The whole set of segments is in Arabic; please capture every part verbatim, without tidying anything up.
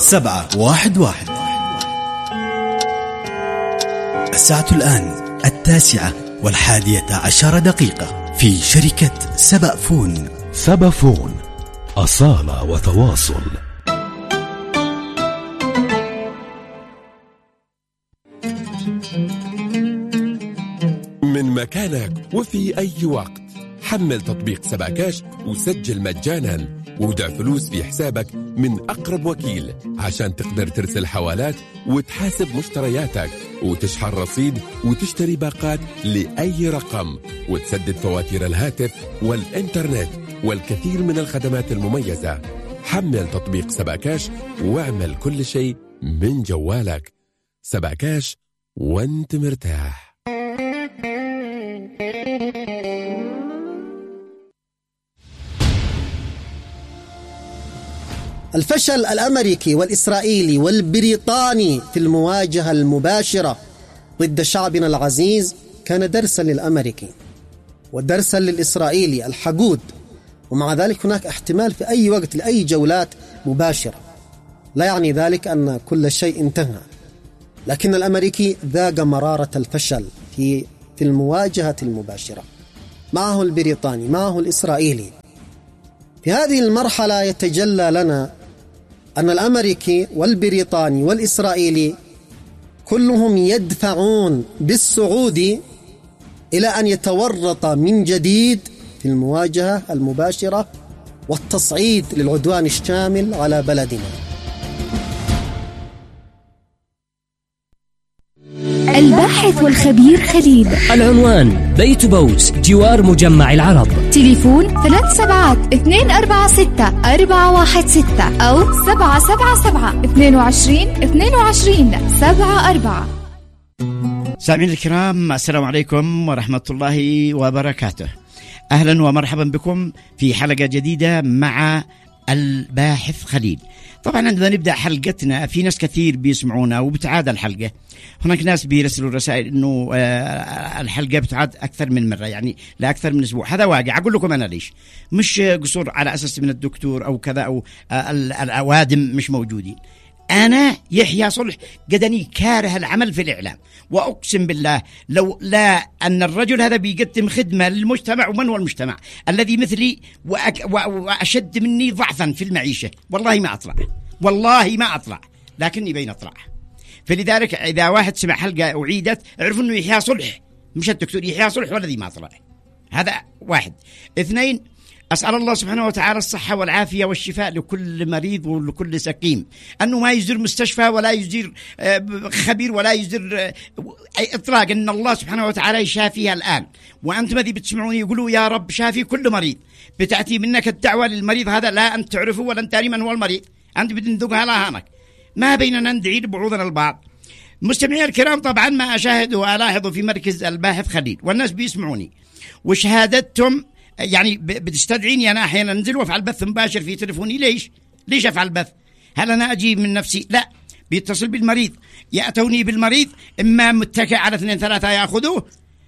سبعة واحد واحد. الساعة الآن التاسعة والحادية عشر دقيقة في شركة سبأ فون. سبأ فون، أصالة وتواصل. من مكانك وفي أي وقت حمل تطبيق سبأ كاش وسجل مجانا وودع فلوس في حسابك من أقرب وكيل عشان تقدر ترسل حوالات وتحاسب مشترياتك وتشحن رصيد وتشتري باقات لأي رقم وتسدد فواتير الهاتف والإنترنت والكثير من الخدمات المميزة. حمل تطبيق سبأ كاش واعمل كل شيء من جوالك. سبأ كاش وانت مرتاح. الفشل الأمريكي والإسرائيلي والبريطاني في المواجهة المباشرة ضد شعبنا العزيز كان درسا للأمريكي ودرسا للإسرائيلي الحقود، ومع ذلك هناك احتمال في أي وقت لأي جولات مباشرة. لا يعني ذلك أن كل شيء انتهى، لكن الأمريكي ذاق مرارة الفشل في في المواجهة المباشرة. معه البريطاني، معه الإسرائيلي. في هذه المرحلة يتجلى لنا أن الأمريكي والبريطاني والإسرائيلي كلهم يدفعون بالسعودي إلى أن يتورط من جديد في المواجهة المباشرة والتصعيد للعدوان الشامل على بلدنا. الباحث والخبير خليل. العنوان بيت بوس جوار مجمع العرب. تليفون ثلاث سبعات اثنين أربعة ستة أربعة واحد ستة أو سبعة سبعة سبعة اثنين وعشرين اثنين وعشرين سبعة أربعة. سامعين الكرام، السلام عليكم ورحمة الله وبركاته. أهلا ومرحبا بكم في حلقة جديدة مع الباحث خليل. طبعا عندما نبدأ حلقتنا في ناس كثير بيسمعونا وبتعاد الحلقة. هناك ناس بيرسلوا رسائل انه الحلقة بتعاد اكثر من مرة، يعني لا اكثر من اسبوع. هذا واقع. اقول لكم انا ليش. مش قصور على اساس من الدكتور او كذا او الاوادم مش موجودين. أنا يحيى صلح قدني كاره العمل في الإعلام، وأقسم بالله لو لا أن الرجل هذا بيقدم خدمة للمجتمع، ومن هو المجتمع الذي مثلي وأك وأشد مني ضعفا في المعيشة، والله ما أطلع، والله ما أطلع، لكني بين أطلع. فلذلك إذا واحد سمع حلقة أعيدت اعرفوا أنه يحيى صلح مش الدكتور يحيى صلح والذي ما أطلع. هذا واحد. اثنين، أسأل الله سبحانه وتعالى الصحة والعافية والشفاء لكل مريض ولكل سقيم، أنه ما يزور مستشفى ولا يزور خبير ولا يزور إطلاق، أن الله سبحانه وتعالى يشافيها الآن. وأنتم الذي بتسمعوني يقولوا يا رب شافي كل مريض. بتأتي منك الدعوة للمريض هذا، لا أنت تعرفه ولا أنت تعرف من هو المريض، أنت بتندقها لهانك. ما بيننا ندعي لبعوضنا البعض. مستمعي الكرام، طبعا ما أشاهد وألاحظ في مركز الباحث خليل والناس بيسمعوني وشهادتهم يعني بتستدعيني أنا أحيانا أنزل وأفعل بث مباشر في تلفوني. ليش؟ ليش أفعل بث؟ هل أنا أجيب من نفسي؟ لا، بيتصل بالمريض، يأتوني بالمريض، إما متكئ على اثنين ثلاثة يأخذوه،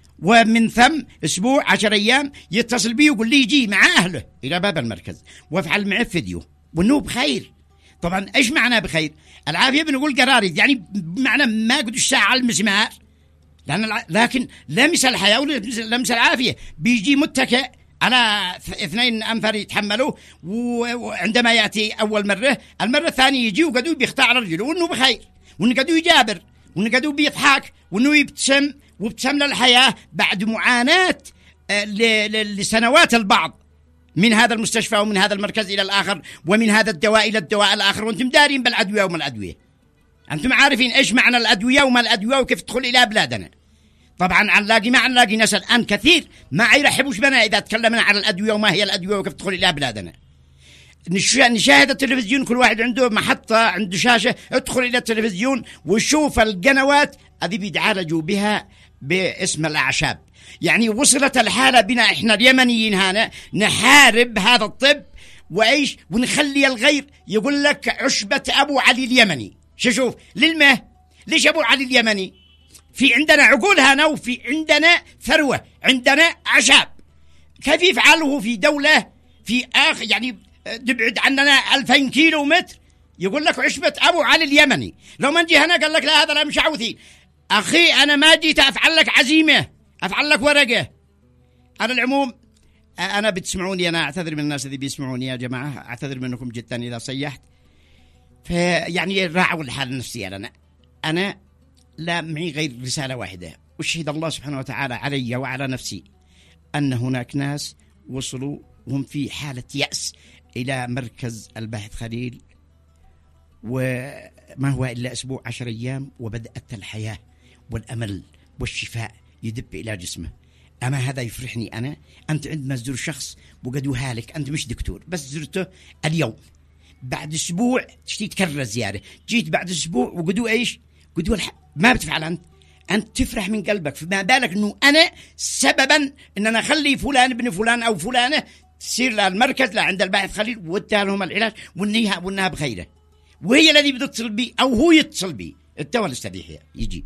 ومن ثم أسبوع عشر أيام يتصل بي ويقول لي يجي مع أهله إلى باب المركز وأفعل معه فيديو، وإنه بخير. طبعا إيش معنى بخير؟ العافية بنقول قراري، يعني بمعنى ما قد الساعة على المسمار، لأن لكن لمس الحياة ولمس العافية. بيجي متكئ على اثنين أنفر يتحملوه، وعندما يأتي أول مرة المرة الثانية يجي وقدو بيختار رجله وإنه بخير، وإنه قدو يجابر، وإنه قدو بيضحك، وإنه يبتسم وابتسم للحياة بعد معاناة لسنوات البعض من هذا المستشفى ومن هذا المركز إلى الآخر، ومن هذا الدواء إلى الدواء الآخر. وأنتم دارين بالأدوية وما الأدوية، أنتم عارفين إيش معنى الأدوية وما الأدوية وكيف تدخل إلى بلادنا. طبعا عنلاقي ما عنلاقي ناس الآن كثير ما يرحبوش بنا إذا تكلمنا عن الأدوية وما هي الأدوية وكيف تدخل إلى بلادنا. نشاهد التلفزيون، كل واحد عنده محطة، عنده شاشة، ادخل إلى التلفزيون وشوف القنوات هذه بيتعالجوا بها باسم الأعشاب. يعني وصلت الحالة بنا إحنا اليمنيين هنا نحارب هذا الطب وإيش ونخلي الغير يقول لك عشبة أبو علي اليمني. شوف للمه ليش أبو علي اليمني؟ في عندنا عقول هنا، وفي عندنا ثروة، عندنا أعشاب. كيف يفعله في دولة في آخر يعني تبعد عننا ألفين كيلو متر يقول لك عشبة أبو علي اليمني، لو ما نجي هنا قال لك لا هذا لا مش عوثي. أخي أنا ما جيت أفعل لك عزيمة، أفعل لك ورقة. على العموم أنا بتسمعوني، أنا أعتذر من الناس اللي بيسمعوني يا جماعة، أعتذر منكم جدا إذا صيحت. فيعني راعوا الحالة النفسية لنا. أنا لا معي غير رسالة واحدة، أشهد الله سبحانه وتعالى علي وعلى نفسي أن هناك ناس وصلوا وهم في حالة يأس إلى مركز الباحث خليل، وما هو إلا أسبوع عشر أيام وبدأت الحياة والأمل والشفاء يدب إلى جسمه. أما هذا يفرحني أنا. أنت عندما تزور شخص وقد هالك، أنت مش دكتور بس زرته اليوم، بعد أسبوع تشتي تكرر زيارة، جيت بعد أسبوع وقدوا إيش قدوا الح... ما بتفعل أنت أنت تفرح من قلبك. فما بالك أنه أنا سببا أن أنا أخلي فلان ابن فلان أو فلانة تصير للمركز لا عند الباحث خليل وادها لهم العلاج وإنها وإنها بخيره، وهي الذي بتتصل بي أو هو يتصل بي التوى الاستريحية يجي.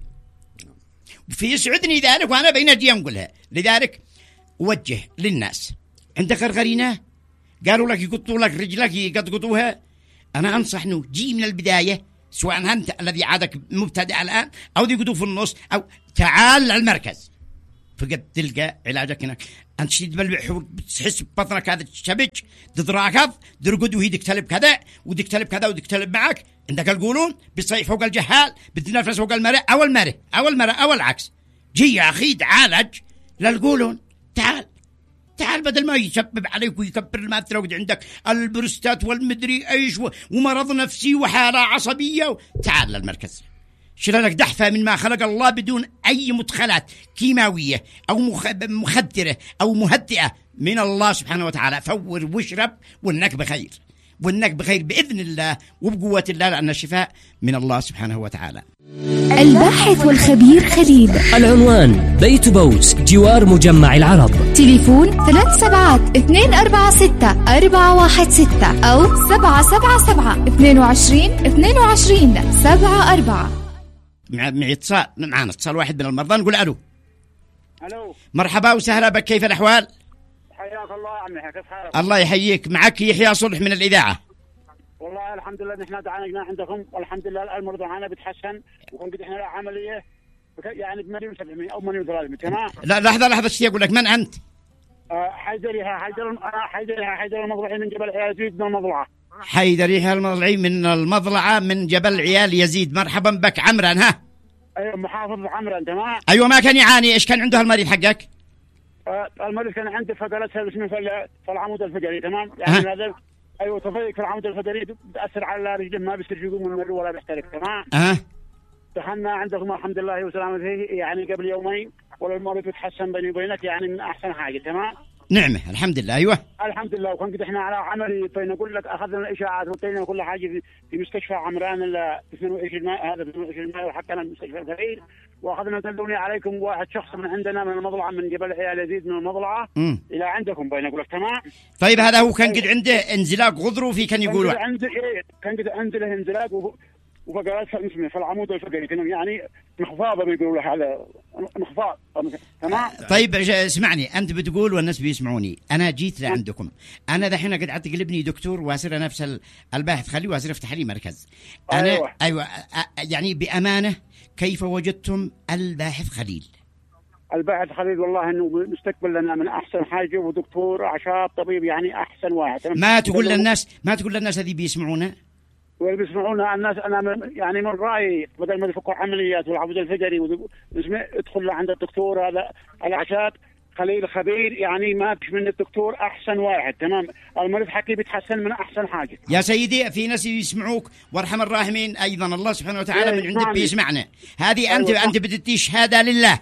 في يسعدني ذلك وأنا بين أجي أنقلها. لذلك أوجه للناس عند غرغرينة قالوا لك يقطوا لك رجلك يقطقطوها، أنا أنصح أنه جي من البداية، سواء أنت الذي عادك مبتدئ الآن أو يقطوا في النص أو تعال المركز فقد تلقى علاجك هناك. أنت شديد بالبحور بتحس ببطنك هذا الشبج تتراكض ترقد وهي تكتلب كذا وديكتلب كذا وديكتلب معك. عندك القولون بيصيح فوق الجهال بتنفس فوق المرء أو المرء أو المرء أو العكس. جي يا أخي تعالج للقولون، تعال تعال بدل ما يسبب عليك ويكبر الماثرة وقد عندك البرستات والمدري ايش ومرض نفسي وحالة عصبية. تعال للمركز شيل لك دحفة من ما خلق الله بدون أي مدخلات كيماوية أو مخدرة أو مهدئة من الله سبحانه وتعالى. فور واشرب وإنك بخير، وإنك بخير بإذن الله وبقوة الله، لأن الشفاء من الله سبحانه وتعالى. الباحث والخبير خليل. العنوان بيت بوس جوار مجمع العرب. تليفون ثلاث سبعات اثنين أربعة ستة أربعة واحد ستة أو سبعة سبعة سبعة اثنين وعشرين اثنين وعشرين سبعة أربعة. معي اتصال، معنا اتصال واحد من المرضى، نقول ألو. ألو مرحبا وسهلا بك، كيف الأحوال؟ حياك الله يا عمي، كيف حالك؟ الله يحييك، معك يحيى صلح من الإذاعة. والله الحمد لله نحن دعانا عندكم والحمد لله المرضى معنا بتحسن وقد احنا عملية يعني بمليون سبعمية أو مليون ثلاثمية. تمام. لا لحظة لحظة اشتي أقول لك، من أنت؟ آه حيدريها حيدر أنا حيدريها حيدر المضلعي من جبل عيال يزيد من المضلعة. حيدريها المضلعي من المضلعة من جبل عيال يزيد. مرحبا بك عمران. ها أيوة محافظ عمران. تمام. أيوة ما كان يعاني، إيش كان عنده المريض حقك؟ آه المريض كان عنده فقرات اسمه في العمود الفقري. تمام. يعني هذا ايوه تضيق في العمود الفقري بتاثر على رجله، ما بيصير يقوم من المرء ولا بيحترق. تمام. اه دخلنا عندكم الحمد لله وسلامته يعني قبل يومين ولا المريض بيتحسن بيني وبينك يعني من احسن حاجه. تمام. نعمه الحمد لله. ايوه الحمد لله. وكان قد احنا على عملي فين اقول لك اخذنا الاشاعات وطينا كل حاجه في, في مستشفى عمران ال اثنين وعشرين مايو، هذا اثنين وعشرين مايو وحكينا المستشفى الكبير، واخذنا تدلوني عليكم واحد شخص من عندنا من المضلعه من جبل عيال يزيد من المضلعه م. الى عندكم بين اقول لك. تمام. طيب هذا هو كان قد عنده انزلاق غضروفي كان يقولوا كان عنده ايه كان قد عنده انزلاق و... وفقرات اسمه في العمود الفقري يعني انخفاض بيقولوا له هذا انخفاض. تمام. طيب اسمعني، انت بتقول والناس بيسمعوني، انا جيت لعندكم، انا دحين قد عاد تقلبني دكتور واسر نفس الباحث خلي واسر افتح لي مركز. انا ايوه, أيوة. يعني بامانه كيف وجدتم الباحث خليل؟ الباحث خليل والله انه مستقبل لنا من احسن حاجه، ودكتور اعشاب طبيب يعني احسن واحد. ما تقول للناس ما تقول للناس هذه بيسمعونا واللي بيسمعونا الناس، انا من يعني من رايي بدل ما يفكوا عمليات والعبود الفقري واسمه ادخل عند الدكتور هذا الاعشاب خليل خبير، يعني ما فيش من الدكتور احسن واحد. تمام. المريض حكي بيتحسن من احسن حاجه. يا سيدي في ناس يسمعوك وارحم الراحمين ايضا الله سبحانه وتعالى من عندك بيسمعنا. هذه انت أيوة. انت بدتي شهاده لله.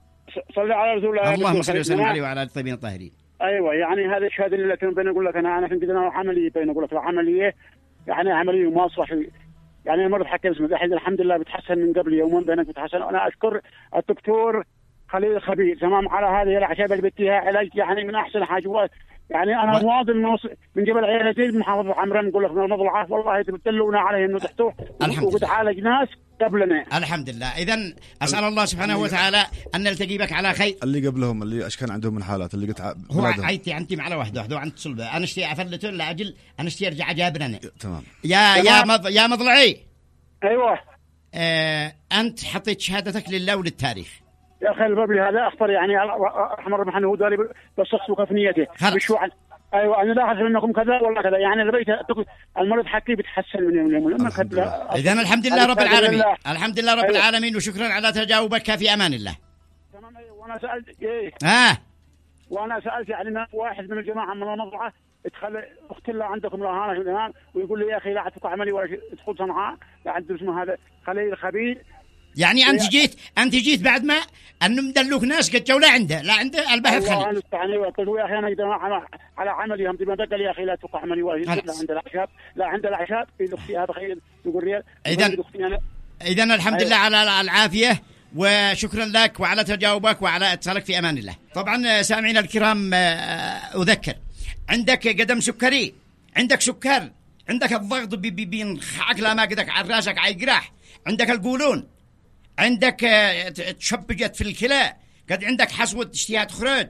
صلي على رسول الله اللهم صل وسلم عليه وعلى اله الطيبين الطاهرين. ايوه يعني هذا الشهاده لله. كان بين اقول لك انا انا كنت انا عمليه بين اقول لك العمليه يعني عمليه مواصفه يعني المرض حكى اسمه الحين الحمد لله بتحسن من قبل يومين بينك بتحسن. انا اشكر الدكتور خليل خبير. تمام. على هذه الاعشاب اللي بديها علاج يعني من احسن حاجه يعني انا و... مواطن من جبل عيلتين من محافظه عمران، نقول لك من المضلعه والله تبتلونا عليه انه تحتوه وتعالج ناس قبلنا. الحمد لله. اذا اسال الله سبحانه وتعالى ان نلتقي بك على خير. اللي قبلهم اللي ايش كان عندهم من حالات اللي قلت هو عيتي انت على واحد واحد وانت صلبه، انا اشتي افلته لاجل انا اشتي ارجع جابرنا. تمام. يا يا مض... يا مضلعي. ايوه. آه... انت حطيت شهادتك لله وللتاريخ يا اخي. الباب هذا اخطر يعني احمر محن هو داري بشخص وكفنيته مش عن... ايوه انا لاحظ منكم كذا ولا كذا، يعني اذا بيت المرض حكي بتحسن من يوم ليوم. اذا الحمد لله رب العالمين. الحمد لله رب أيوة. العالمين، وشكرا على تجاوبك، في امان الله. تمام. ايوه. وانا سالت ايه ها وانا سالت يعني واحد من الجماعه من المضرعه تخلي اخت الله عندكم رهانه الان، ويقول لي يا اخي لا اعطيك عملي ولا تدخل صنعاء، لا عند اسمه هذا خليل خبير. يعني انت جيت انت جيت بعد ما انه مدلوك ناس قد لا عنده لا عنده البحث خليل. والله انا استعني وقلت له يا اخي انا اقدر على على عملي هم تبى قال يا اخي لا تدخل عملي ولا لا عند الاعشاب لا عند الاعشاب في اختي هذا خير يقول لي. اذا اذا الحمد لله على العافيه، وشكرا لك وعلى تجاوبك وعلى اتصالك، في امان الله. طبعا سامعينا الكرام، اذكر عندك قدم سكري، عندك سكر، عندك الضغط بينخعك لا ما قدك على راسك على جراح، عندك القولون، عندك تشبجت في الكلى، قد عندك حصوة تشتيها تخرج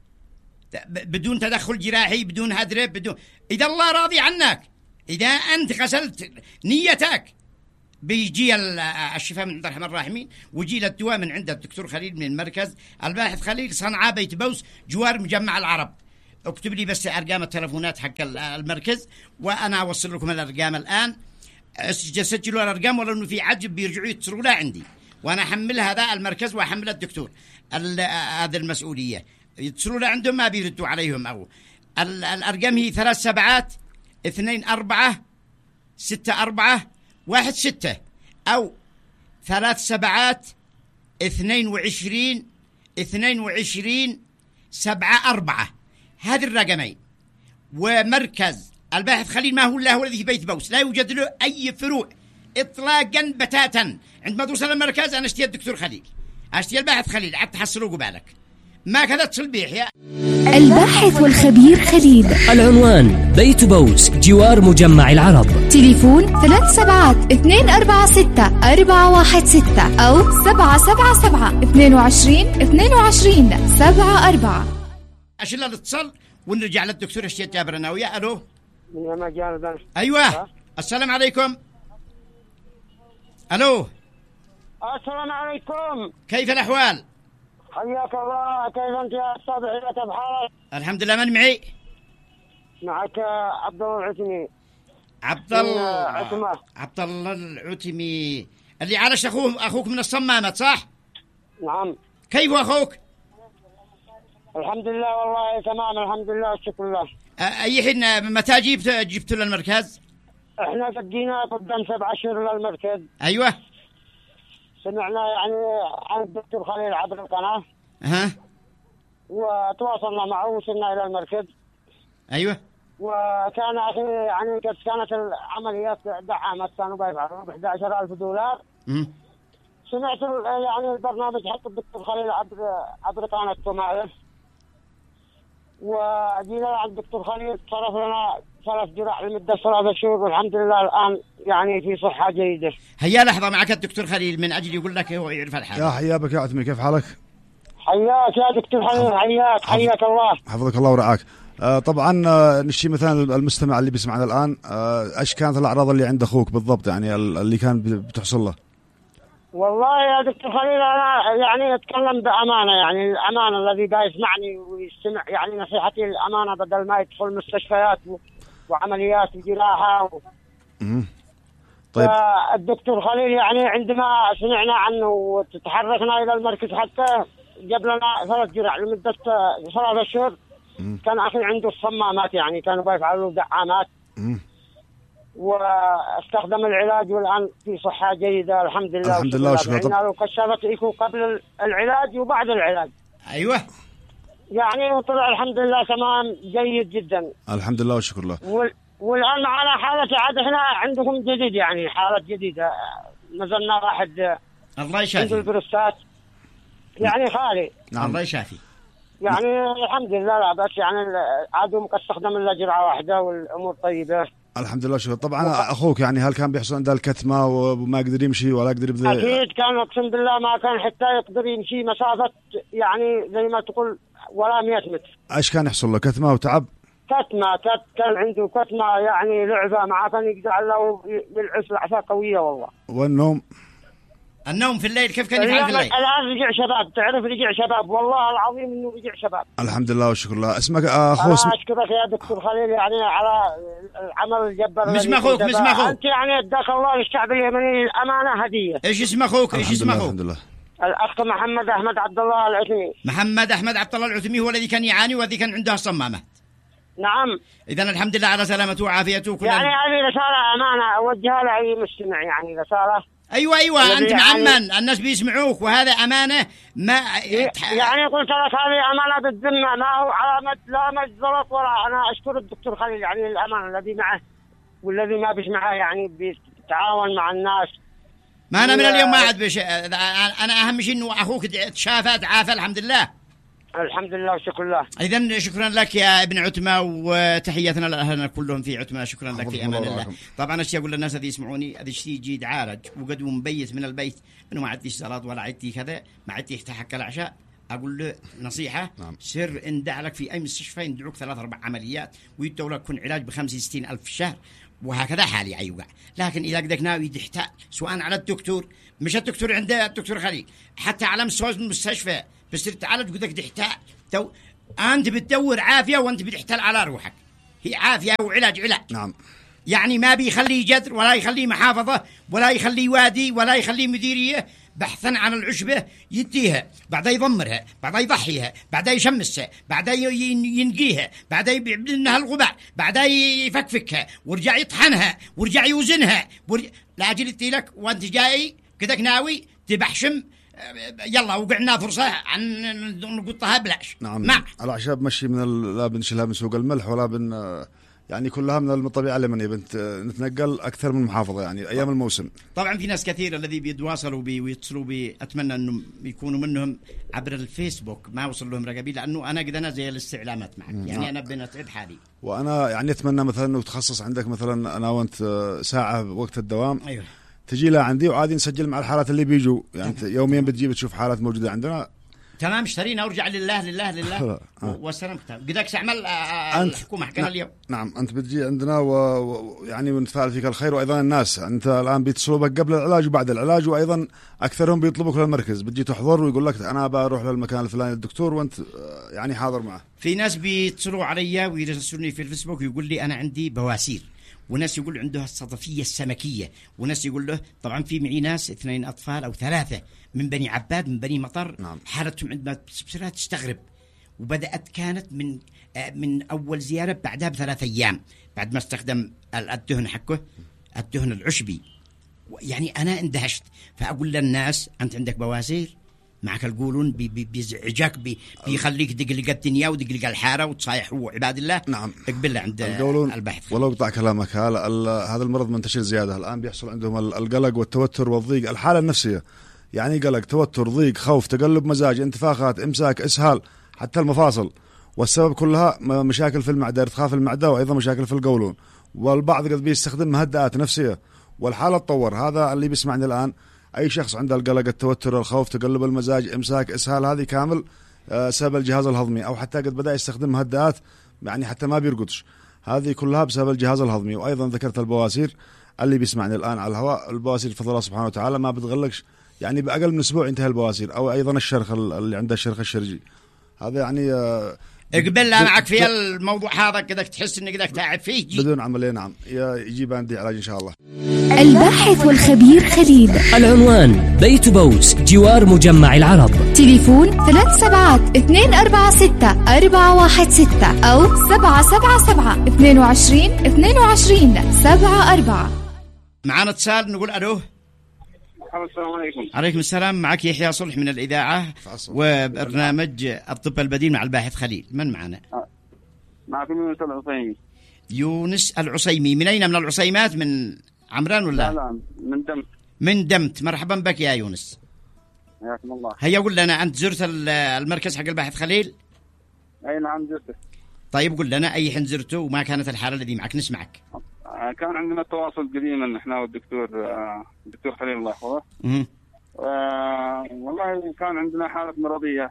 بدون تدخل جراحي بدون هدرة بدون. إذا الله راضي عنك، إذا أنت غسلت نيتك، بيجي الشفاء من عند الرحمن الراحمين، ويجي الدواء من عند الدكتور خليل من المركز الباحث خليل صنعاء بيت بوس جوار مجمع العرب. اكتب لي بس أرقام التلفونات حق المركز وأنا أوصل لكم الأرقام الآن. سجلوا الأرقام، ولو إنه في عجب بيرجعوا يتصلوا لا عندي، وأنا أحمل هذا المركز وأحمل الدكتور هذا المسؤولية. يتصلوا لا عندهم ما بيردوا عليهم. أو الأرقام هي ثلاث سبعات اثنين أربعة ستة أربعة واحد ستة، أو ثلاث سبعات اثنين وعشرين اثنين وعشرين سبعة أربعة. هذه الرقمين. ومركز الباحث خليل ما هو إلا هو الذي في بيت بوس، لا يوجد له أي فروع إطلاقا بتاتا. عندما توصل المركز أنا اشتري الدكتور خليل، اشتري الباحث خليل، عاد تحصلوا قبالك ما كذا تصل بيح يا الباحث والخبير خليل. العنوان بيت بوس جوار مجمع العرب. تليفون ثلاث سبعات اثنين أربعة ستة أربعة واحد ستة أو سبعة سبعة سبعة اثنين وعشرين اثنين وعشرين سبعة أربعة. أشيل الاتصال ونرجع للدكتور اشتيت جابر الناوية. ألو. من مجال أيوة. السلام عليكم. ألو. السلام عليكم. كيف الأحوال؟ حياك الله. كيف أنت يا أستاذ عيلة بحالك؟ الحمد لله. من معي؟ معك عبد الله العتمي. عبد الله عبد الله العتمي اللي عالش أخوه أخوك من الصمامة صح؟ نعم. كيف أخوك؟ الحمد لله والله تمام الحمد لله والشكر لله. أي حين متى جبت جبت للمركز؟ احنا بدينا قدام سبع أشهر للمركز. أيوة. سمعنا يعني عن الدكتور خليل عبر القناة. أها. وتواصلنا معه وصلنا إلى المركز. أيوة. وكان أخي يعني قد كانت العمليات دعامات كانوا بيدفعوا ب أحد عشر ألف دولار. امم. سمعت يعني البرنامج حق الدكتور خليل عبر عبر قناته معه. وجينا عند الدكتور خليل صرف لنا ثلاث جرعة لمدة ثلاثة شهور والحمد لله الآن يعني في صحة جيدة. هيا لحظة معك الدكتور خليل من أجل يقول لك هو يعرف الحال. يا حياك يا عتمي، كيف حالك؟ حياك يا دكتور خليل. حياك حياك الله. حفظك الله ورعاك. آه طبعا آه نشي مثلا المستمع اللي بيسمعنا الآن، آه ايش كانت الأعراض اللي عند أخوك بالضبط يعني اللي كان بتحصل له؟ والله يا دكتور خليل أنا يعني أتكلم بأمانة، يعني الأمانة الذي دا يسمعني ويستمع يعني نصيحتي الأمانة بدل ما يدخل مستشفيات وعمليات وجراحة و... طيب الدكتور خليل يعني عندما سمعنا عنه وتحركنا إلى المركز حتى جاب لنا ثلاث جرع لمدة ثلاثة أشهر. كان أخي عنده الصمامات يعني كانوا بيفعلوا دعامات واستخدم العلاج والآن في صحة جيدة الحمد لله. الحمد لله وشكرا. عندنا له كشفت إيكو قبل العلاج وبعد العلاج. أيوة. يعني وطلع الحمد لله تمام جيد جدا. الحمد لله وشكر الله. وال... والآن معنا حالة عاد احنا عندكم جديد يعني حالة جديدة نزلنا واحد الله يشافي عنده البروستات يعني خالي. نعم الله يشافي. يعني الحمد لله لا بس يعني عادوا قد استخدم الا جرعه واحده والامور طيبه الحمد لله. شكرا. طبعا اخوك يعني هل كان بيحصل عنده الكتمه وما قدر يمشي ولا قدر يبذل؟ اكيد كان اقسم بالله ما كان حتى يقدر يمشي مسافه يعني زي ما تقول ولا مئة متر. ايش كان يحصل له؟ كتمه وتعب؟ كتمه كت كان عنده كتمه يعني لعبه معاه كان يقطع له يلعس لعفه قويه والله. والنوم؟ النوم في الليل كيف كان يفعل في الليل؟ الآن رجع شباب، تعرف رجع شباب والله العظيم إنه رجع شباب. الحمد لله والشكر لله. اسمك أخو اسمك؟ أنا أشكرك يا دكتور خليل يعني على العمل الجبار. مش مخوك مش مخوك. أنت يعني اداك الله للشعب اليمني الأمانة هدية. إيش اسم أخوك؟ إيش اسم أخوك؟ الحمد لله. الأخ محمد أحمد عبد الله العثمي. محمد أحمد عبد الله العثمي هو الذي كان يعاني والذي كان عنده الصمامة. نعم. إذا الحمد لله على سلامته وعافيته. كلنا يعني هذه رسالة أمانة أوجهها لأي مستمع يعني رسالة. أيوة أيوة أنت يعني معمن الناس بيسمعوك وهذا أمانة ما يعني قلت لك هذه أمانة بالذمة ما هو علامة لا مجزرة ولا. أنا أشكر الدكتور خليل يعني الأمانة الذي معه والذي ما بيش معه يعني بيتعاون مع الناس. ما أنا من اليوم ما عاد بش أنا أهم شيء إنه أخوك تشافى تعافى الحمد لله. الحمد لله وشكر الله. إذن شكرا لك يا ابن عتمة وتحياتنا لأهلنا كلهم في عتمة. شكرا لك في أمان الله. طبعا الشيء أقول للناس هذه يسمعوني هذا الشيء يجي يتعالج وقد مبيت من البيت إنه ما عدتش صلاة ولا عدتي كذا ما عدتي تحكى العشاء. أقول له نصيحة نعم. سر اندع لك في أي مستشفى يندعوك ثلاث أربع عمليات ويدوا لك كن علاج بخمسين ستين ألف في الشهر وهكذا حالي عيوقع. لكن إذا قدك ناوي تحتاج سواء على الدكتور مش الدكتور عنده الدكتور خليل حتى على مستوى المستشفى بس تعالج قدك تحتاج تو أنت بتدور عافية وأنت بتحتل على روحك. هي عافية وعلاج علاج نعم. يعني ما بيخلي جدر ولا يخلي محافظة ولا يخلي وادي ولا يخلي مديرية بحثا عن العشبة يديها بعدها يضمرها بعدها يضحيها بعدها يشمسها بعدها ينقيها بعدها يبعد منها الغبار بعدها يفكفكها ورجع يطحنها ورجع يوزنها ورجع... لاجل لك وانت جاي كدك ناوي تبحشم يلا وقعنا فرصة عن نقطها بلاش. نعم. مع الأعشاب مشي من ال... لا بنشيلها من سوق الملح ولا بن يعني كلها من الطبيعة اليمنية بنت نتنقل أكثر من محافظة يعني أيام الموسم. طبعا في ناس كثير الذي بيتواصلوا بي ويتصلوا بي أتمنى أنهم يكونوا منهم عبر الفيسبوك ما وصل لهم رقبي لأنه أنا قد أنا زي الاستعلامات معك يعني نعم. أنا بنتعب حالي وأنا يعني أتمنى مثلا أنه تخصص عندك مثلا أنا وأنت ساعة وقت الدوام أيوه. تجي له عندي وعادي نسجل مع الحالات اللي بيجوا يعني يوميا بتجيب تشوف حالات موجودة عندنا. تمام اشترينا ورجع لله لله لله والسلام قدك تعمل الحكومة حكنا اليوم. نعم أنت بتجي عندنا ويعني ونتفاعل فيك الخير وأيضا الناس أنت الآن بيتصلوا بك قبل العلاج وبعد العلاج وأيضا أكثرهم بيطلبوك للمركز بتجي تحضر ويقول لك أنا بروح للمكان الفلاني الدكتور وأنت يعني حاضر معه. في ناس بيتصلوا علي ويرسلوني في الفيسبوك ويقول لي أنا عندي بواسير وناس يقول عنده الصدفية السمكية وناس يقول له طبعا في معي ناس اثنين أطفال أو ثلاثة من بني عباد من بني مطر نعم. حالتهم عندما بصيرها تستغرب وبدأت كانت من من أول زيارة بعدها بثلاث أيام بعد ما استخدم الدهن حقه الدهن العشبي يعني أنا اندهشت. فأقول للناس أنت عندك بواسير معك القولون بي بي بيزعجك بي بيخليك دقلق الدنيا ودقلق الحارة وتصايح عباد الله. نعم. اقبل عند البحث. ولو قطع كلامك هذا المرض منتشر زيادة الآن بيحصل عندهم القلق والتوتر والضيق الحالة النفسية يعني قلق توتر ضيق خوف تقلب مزاج انتفاخات امساك اسهال حتى المفاصل والسبب كلها مشاكل في المعدة ارتخاء في المعدة وأيضا مشاكل في القولون والبعض قد بيستخدم مهدئات نفسية والحالة تطور. هذا اللي بيسمعني الآن أي شخص عنده القلق التوتر الخوف تقلب المزاج إمساك إسهال هذه كامل سبب الجهاز الهضمي أو حتى قد بدأ يستخدم مهدئات يعني حتى ما بيرقدش هذه كلها بسبب الجهاز الهضمي. وأيضا ذكرت البواسير اللي بيسمعني الآن على الهواء البواسير بفضل الله سبحانه وتعالى ما بتغلقش يعني بأقل من أسبوع انتهى البواسير أو أيضا الشرخ اللي عنده الشرخ الشرجي هذا يعني اقبل معك في الموضوع هذا كذا تحس انك بدك تعب فيه جي. بدون عملية نعم يجيب عندي علاج ان شاء الله. الباحث والخبير خليل. العنوان بيت بوس جوار مجمع العرب. تليفون ثلاث سبعات اثنين أربعة ستة أربعة واحد ستة أو سبعة سبعة سبعة اثنين وعشرين اثنين وعشرين سبعة أربعة. معنا اتصال نقول ألو. السلام عليكم. عليكم السلام. معك يحيى صلح من الإذاعة وبرنامج الطب البديل مع الباحث خليل. من معنا؟ معكم يونس العصيمي. يونس العصيمي من أين؟ من العصيمات من عمران ولا؟ لا لا من دمت. من دمت. مرحبا بك يا يونس. حياكم الله. هيا قول لنا أنت زرت المركز حق الباحث خليل؟ اي نعم جثة. طيب قل لنا اي حين زرته وما كانت الحالة الذي معك نسمعك. كان عندنا تواصل قديما احنا والدكتور الدكتور خليل الله يحفظه. والله كان عندنا حالة مرضية.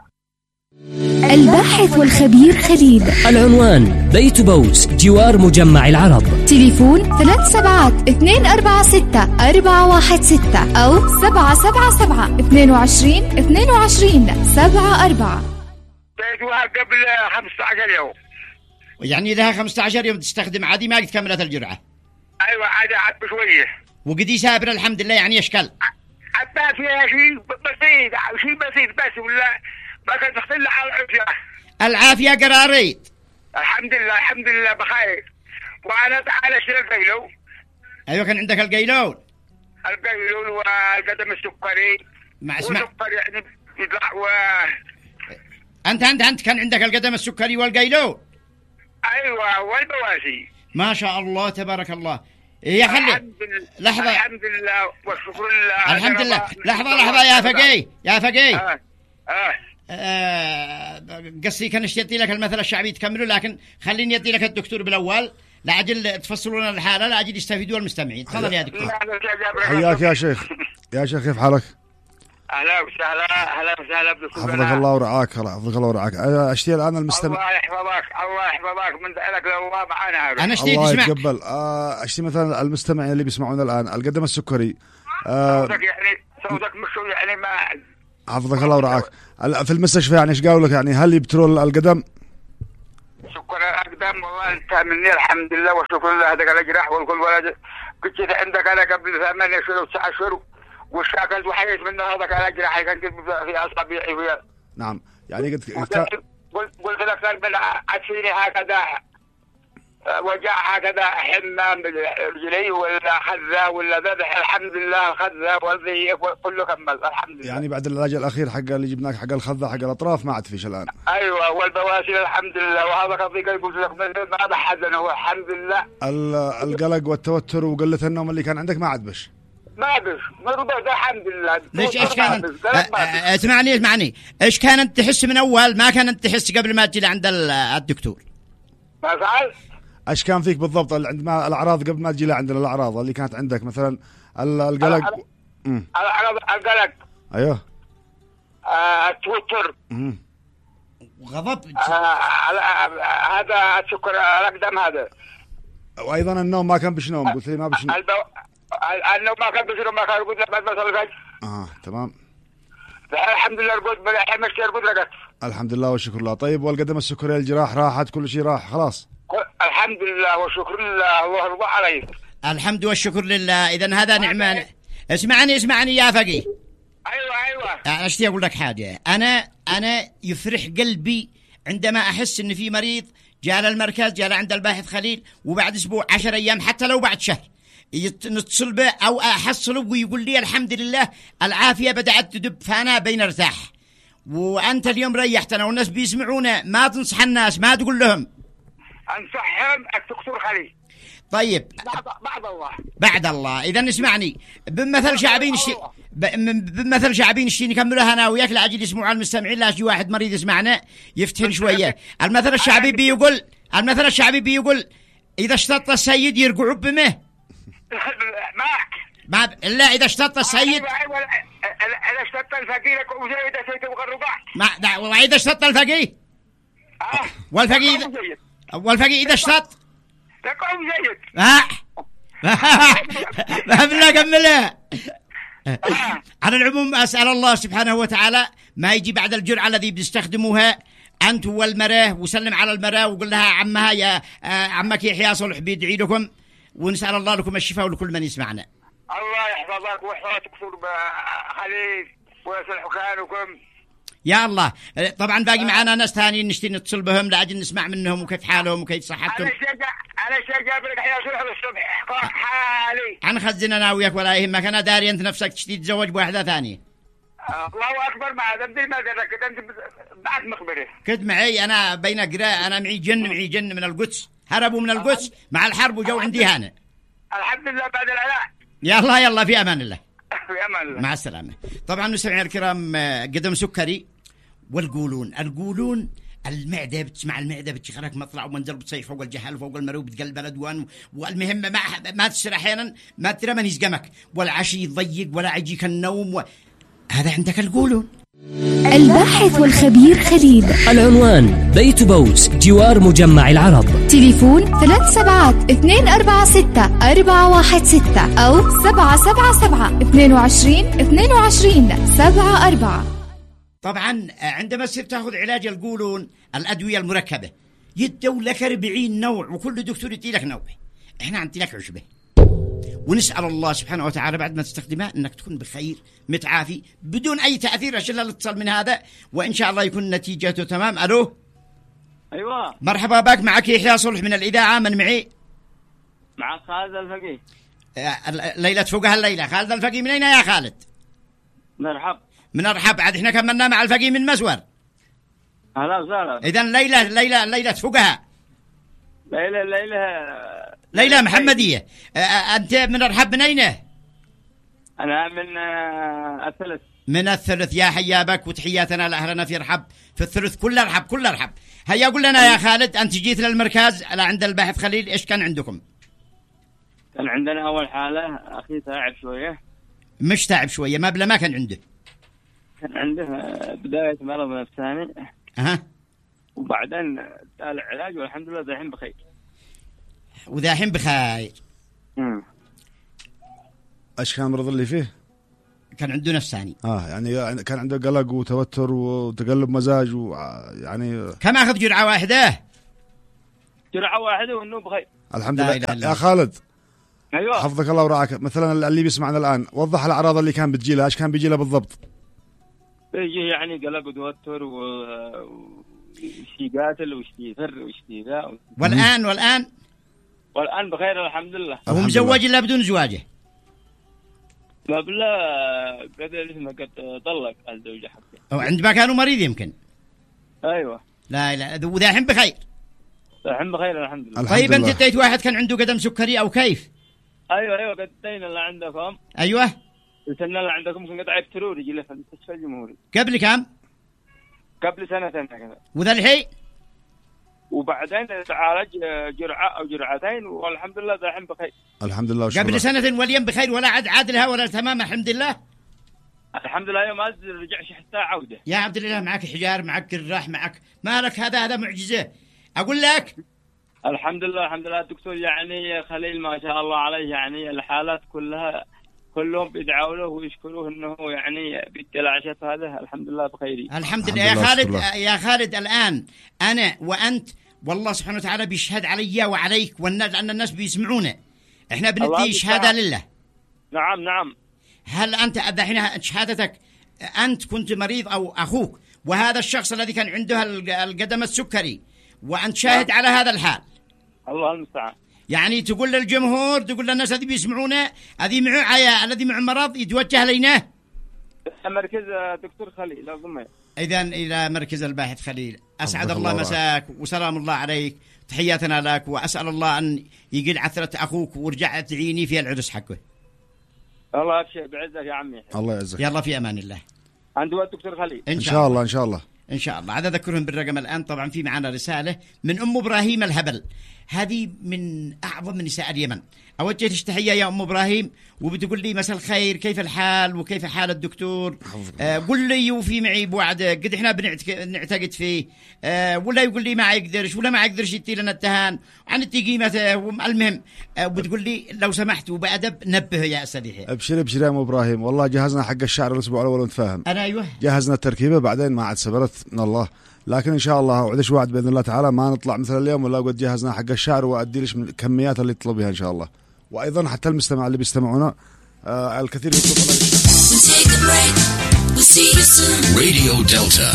الباحث والخبير خليل. العنوان بيت بوس جوار مجمع العرب. تليفون ثلاث سبعات اثنين أربعة ستة أربعة واحد ستة أو سبعة سبعة سبعة اثنين وعشرين اثنين وعشرين سبعة أربعة. بيتها قبل خمسة عشر يوم. يعني لها خمسة عشر يوم تستخدم عادي ما قد كملت الجرعة. أيوة عادي عاد بشوية. وقدي سابر الحمد لله يعني يشكل. حتى فيها شيء بسيط شيء بسيط بس ولا ما كانت تختل على العافية. العافية قراريت. الحمد لله الحمد لله بخير. وأنا تعال اشتري القيلون. أيوة كان عندك القيلون. القيلون والقدم السكري. مع اسمع. والسكر يعني يطلع و. أنت أنت أنت كان عندك القدم السكري والقيلون. أيوة والبواسي. ما شاء الله تبارك الله. يا خلي لحظة. الحمد لله والشكر لله. الحمد لله. لحظة لحظة يا فقيه يا فقيه. آه. آه. آه قصدي كان اشتري لك المثل الشعبي تكمله لكن خليني يدي لك الدكتور بالأول لعجل تفصلون الحالة لعجل يستفيدوا المستمعين. تفضل يا دكتور. حياك يا شيخ. يا شيخ كيف حالك؟ أهلا وسهلا أهلا وسهلا بدكتور. حفظك الله ورعاك حفظك الله ورعاك. اشتري الآن المستمع. الله يحفظك الله يحفظك من لك لو ما معنا. أنا اشتري الله تسمع. يتقبل. اشتري مثلا المستمعين اللي بيسمعونا الآن القدم السكري. آه صوتك يعني صوتك مش يعني ما. حفظك الله ورعاك. في المستشفى يعني ايش قالوا لك يعني هل يبتروا القدم؟ شكرا الأقدام والله أنت مني الحمد لله وشكر الله هذاك الأجراح والكل ولد كنت عندك أنا قبل ثمانية شهور وتسعة شهور والشاكل وحيت منه هذاك الأجراح كان في أصابعي ويا. نعم يعني قلت قلت قلت لك قلب عشيني هكذا وجع هكذا حمام رجلي ولا خذا ولا ذبح الحمد لله خذا والذي كله كمل الحمد لله. يعني بعد العلاج الأخير حق اللي جبناك حق الخذا حق الأطراف ما عاد فيش الآن. أيوة والبواسير الحمد لله وهذا قضية قلت لك ما بحزن هو الحمد لله. القلق والتوتر وقلة النوم اللي كان عندك ما عاد بش. ما بش مرضى الحمد لله. ليش ايش كانت اسمعني اسمعني ايش كانت تحس من أول ما كانت تحس قبل ما تجي لعند الدكتور؟ ما فعل؟ ايش كان فيك بالضبط عندما الاعراض قبل ما تجي لعندنا الاعراض اللي كانت عندك مثلا القلق؟ القلق القلق ايوه آه التوتر وغضب آه هذا السكر الاقدام هذا وايضا النوم ما كان بش نوم قلت لي ما بش نوم. البو... النوم ما كان بش نوم ما كان قلت لك بعد ما صلى الفجر. اه تمام الحمد لله رقد الحين مشي رقد رقد الحمد لله والشكر لله. طيب والقدم السكري الجراح راحت كل شيء راح خلاص؟ الحمد لله والشكر لله الله يرضى عليك. الحمد والشكر لله. إذن هذا نعمان. اسمعني اسمعني يا فقيه. أيوة أيوة. أشتي أقول لك حاجة. أنا أنا يفرح قلبي عندما أحس إن في مريض جاء للمركز جاء عند الباحث خليل وبعد أسبوع عشر أيام حتى لو بعد شهر نتصل به أو أحصله ويقول لي الحمد لله العافية بدأت تدب فأنا بين ارتاح. وأنت اليوم ريحتنا والناس بيسمعونا ما تنصح الناس ما تقول لهم. أنصحهم الدكتور خليل. طيب بعد, بعد الله بعد الله. إذا اسمعني بمثل شعبي نشتي بمثل شعبي نشتي نكملها أنا وياك لأجل يسمعوا المستمعين لا شي واحد مريض يسمعنا يفتهن شوية. المثل الشعبي بيقول المثل الشعبي بيقول إذا اشتط السيد يرقع بمه. ما ب... لا إذا اشتط السيد إذا اشتط الفقير وإذا سيد وغرقع ما وإذا اشتط الفقيه والفقيه والفقيه إذا اشتط تقوم جيد. ها فهمنا كملها. على العموم أسأل الله سبحانه وتعالى ما يجي بعد الجرعة الذي بيستخدموها أنت والمراه وسلم على المراه وقل لها عمها يا عمك يحيى صلح بيدعي لكم ونسأل الله لكم الشفاء ولكل من يسمعنا. الله يحفظك ويحفظك دكتور خليل ويصلح حكامكم يا الله. طبعا باقي معنا ناس ثانيين نشتي نتصل بهم لأجل نسمع منهم وكيف حالهم وكيف صحتهم. أنا شجع أنا شجع لك يا صلح الصبح حالي. عن خزنا أنا وياك ولا يهمك أنا داري أنت نفسك تشتي تتزوج بواحدة ثانية. الله أكبر ما دمدي ما درك أنت بعد مخبري. كنت معي أنا بين قراء أنا معي جن معي جن من القدس هربوا من القدس مع الحرب وجو عندي هنا. الحمد لله بعد العلاج. يلا يلا في أمان الله. في أمان الله. مع السلامة. طبعا مستمعينا الكرام قدم سكري والقولون القولون المعدة بتسمع المعدة بتشغلك مطلع ومنزل بتصيح فوق الجهل وفوق المرو بتقلب الأدوان. والمهم ما ما تصير أحيانا ما ترى من يسقمك ولا عشي يضيق ولا يجيك النوم و... هذا عندك القولون. الباحث والخبير خليل. العنوان بيت بوس جوار مجمع العرب. تليفون ثلاث سبعات اثنين أربعة ستة أربعة واحد ستة أو سبعة سبعة سبعة اثنين وعشرين اثنين وعشرين سبعة أربعة. طبعا عندما تصير تأخذ علاج القولون الأدوية المركبة يدوا لك أربعين نوع وكل دكتور يدي لك نوع. احنا عندي لك عشبة ونسأل الله سبحانه وتعالى بعد ما تستخدمها أنك تكون بخير متعافي بدون أي تأثير. أشياء الاتصال من هذا وإن شاء الله يكون نتيجته تمام. ألو أيوة مرحبا بك. معك يحيى صلح من الإذاعة. من معي؟ مع خالد الفقيه. ليلة فوقها الليلة. خالد الفقيه من أين يا خالد؟ مرحب. من أرحب. عاد إحنا كملنا مع الفقيه من مسور. أهلا وسهلا. إذن ليلة ليلة ليلة فوقها. ليلة ليلة ليلى محمدية. أنت من أرحب من أين؟ أنا من الثلث. من الثلث. يا حيابك وتحياتنا لأهلنا في رحب في الثلث. كل أرحب كل أرحب. هيا قول لنا يا خالد أنت جيت للمركز على عند الباحث خليل إيش كان عندكم؟ كان عندنا أول حالة أخي تعب شوية. مش تعب شوية ما بلا ما كان عنده. كان عنده بداية مرض نفساني. أها. وبعدين تالع علاج والحمد لله دحين بخير. وداحين بخير. امم ايش كان المرض اللي فيه؟ كان عنده نفساني. اه يعني كان عنده قلق وتوتر وتقلب مزاج ويعني كم اخذ جرعه واحده؟ جرعه واحده وانه بخير الحمد لله. يا خالد ايوه حفظك الله ورعاك. مثلا اللي بيسمعنا الان وضح الاعراض اللي كان بتجي له. ايش كان بيجي له بالضبط؟ بيجي يعني قلق وتوتر و وشي قاتل وشي فر وشي ذا. والان والان والآن بخير الحمد لله. هو مزوج إلا بدون زواجه؟ ما بالله قد اسمه قد طلق الزوجة حقه. أو عندما كانوا مريض يمكن. أيوة. لا لا وذاحين بخير. ذاحين بخير الحمد لله. طيب أنت اديت واحد كان عنده قدم سكري أو كيف؟ أيوة أيوة قد ادينا اللي عندكم. أيوة. السنة اللي عندكم كان قطع يكتروا يجي له في المستشفى الجمهوري. قبل كم؟ قبل سنتين كذا. وذا الحين؟ وبعدين تعالج جرعة أو جرعتين والحمد لله دحين بخير. الحمد لله. قبل سنة واليوم بخير ولا عاد عادلها ولا تمام الحمد لله. الحمد لله يوم ما رجعش حتى عودة. يا عبد الله معك حجار معك الراح معك مالك هذا هذا معجزة أقول لك. الحمد لله الحمد لله الدكتور يعني خليل ما شاء الله عليه يعني الحالات كلها كلهم بيدعوا له ويشكروه انه يعني بالعشاء هذا الحمد لله بخير. الحمد لله يا خالد. يا خالد الآن أنا وأنت والله سبحانه وتعالى بيشهد علي وعليك والناس لأن الناس بيسمعونا. إحنا بندي شهادة لله. نعم نعم. هل أنت الحين شهادتك أنت كنت مريض أو أخوك وهذا الشخص الذي كان عنده القدم السكري وأنت شاهد نعم. على هذا الحال. الله المستعان. يعني تقول للجمهور تقول للناس الذي بيسمعونا الذي معه عيا الذي معه مرض يتوجه لينا مركز دكتور خليل أظن. إذن إلى مركز الباحث خليل. أسعد الله, الله مساك وسلام الله عليك. تحياتنا لك وأسأل الله أن يقل عثرة أخوك ورجع تعيني في العرس حقه. الله أبشر بعزك يا عمي. الله يعزك. يلا في أمان الله. عند الدكتور خليل. إن شاء الله إن شاء الله إن شاء الله. عاد أذكرهم بالرقم الآن. طبعا في معنا رسالة من أم إبراهيم الهبل. هذه من أعظم نساء اليمن. أوجه لك تحية يا أم إبراهيم وبتقول لي مساء الخير كيف الحال وكيف حال الدكتور. آه قل لي وفي معي بوعد قد إحنا بنعتقد فيه. آه ولا يقول لي ما يقدرش ولا ما يقدرش يدي لنا التهان عن التقيمة. المهم آه بتقول لي لو سمحت وبأدب نبه يا أستاذ. ابشر ابشر يا أم إبراهيم والله جهزنا حق الشعر الأسبوع الأول ونتفاهم. أنا أيوه جهزنا التركيبة بعدين ما عاد سبرت من الله لكن إن شاء الله وعدش وعد بإذن الله تعالى ما نطلع مثل اليوم ولا قد جهزنا حق الشعر وأدي ليش من الكميات اللي تطلبها إن شاء الله. وأيضا حتى المستمع اللي بيستمعونا آه الكثير يطلب راديو دلتا.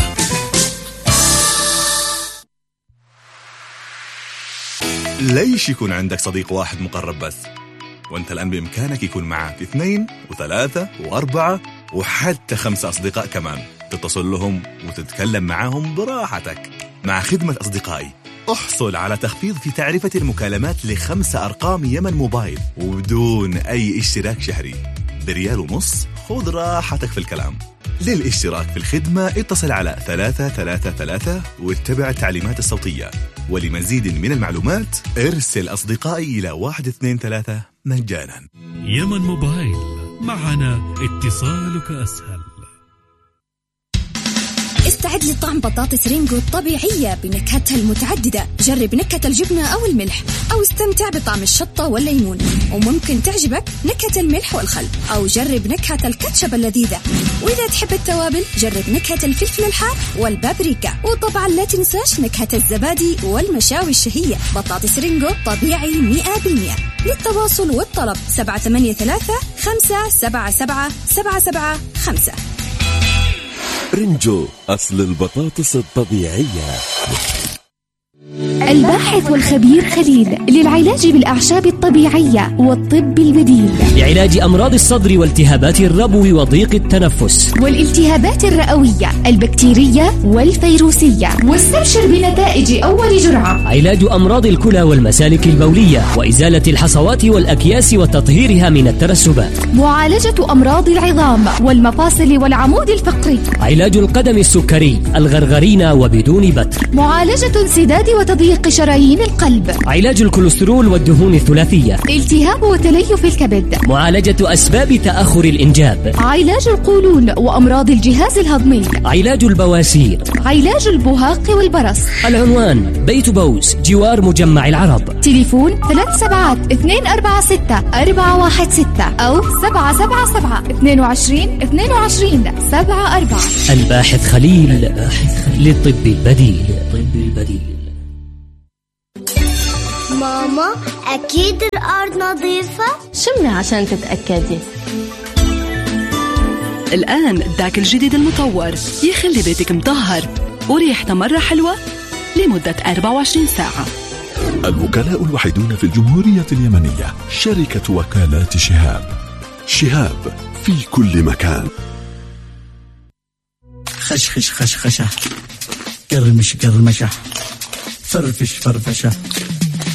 ليش يكون عندك صديق واحد مقرب بس وانت الآن بإمكانك يكون معك اثنين وثلاثة وأربعة وحتى خمسة أصدقاء كمان تتصل لهم وتتكلم معهم براحتك. مع خدمة أصدقائي احصل على تخفيض في تعرفة المكالمات لخمسة أرقام يمن موبايل وبدون أي اشتراك شهري بريال ونص. خذ راحتك في الكلام. للاشتراك في الخدمة اتصل على ثلاثة ثلاثة ثلاثة واتبع التعليمات الصوتية. ولمزيد من المعلومات ارسل أصدقائي إلى واحد اثنين ثلاثة مجانا. يمن موبايل، معنا اتصالك أسهل. استعد لطعم بطاطس رينجو الطبيعية بنكهتها المتعددة. جرب نكهة الجبنة أو الملح، أو استمتع بطعم الشطة والليمون، وممكن تعجبك نكهة الملح والخل، أو جرب نكهة الكاتشب اللذيذة. وإذا تحب التوابل جرب نكهة الفلفل الحار والبابريكا، وطبعا لا تنساش نكهة الزبادي والمشاوي الشهية. بطاطس رينجو طبيعي مئة بالمئة. للتواصل والطلب سبعة ثمانية ثلاثة خمسة سبعة سبعة سبعة سبعة خمسة. رينجو، أصل البطاطس الطبيعية. الباحث والخبير خليل للعلاج بالأعشاب الطبيعية والطب البديل، لعلاج أمراض الصدر والتهابات الربو وضيق التنفس والالتهابات الرئوية البكتيرية والفيروسية. واستبشر بنتائج أول جرعة. علاج أمراض الكلى والمسالك البولية وإزالة الحصوات والأكياس وتطهيرها من الترسبات. معالجة أمراض العظام والمفاصل والعمود الفقري. علاج القدم السكري الغرغرين وبدون بتر. معالجة انسداد وتضييق شرايين القلب. علاج الكوليسترول والدهون الثلاثية. التهاب وتليف الكبد. معالجة أسباب تأخر الإنجاب. علاج القولون وأمراض الجهاز الهضمي. علاج البواسير. علاج البهاق والبرص. العنوان بيت بوس جوار مجمع العرب. تليفون ثلاث سبعات اثنين أربعة ستة أربعة واحد ستة أو سبعة سبعة سبعة اثنين وعشرين اثنين وعشرين سبعة أربعة. الباحث خليل للطب البديل. طب البديل. ماما أكيد الأرض نظيفة؟ شمي عشان تتأكدي. الآن الداك الجديد المطور يخلي بيتك مطهر وريحته مرة حلوة لمدة أربعة وعشرين ساعة. الوكلاء الوحيدون في الجمهورية اليمنية شركة وكالات شهاب. شهاب في كل مكان. خشخش خشخشة، قرمش قرمشة، فرفش فرفشة،